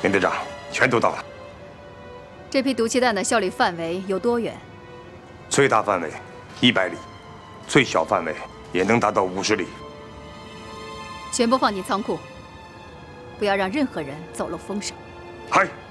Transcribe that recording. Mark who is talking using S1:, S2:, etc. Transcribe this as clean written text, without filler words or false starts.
S1: 林队长，全都到了。
S2: 这批毒气弹的效力范围有多远？
S1: 最大范围100里，最小范围也能达到50里。
S2: 全部放进仓库，不要让任何人走漏风声。
S1: 嗨。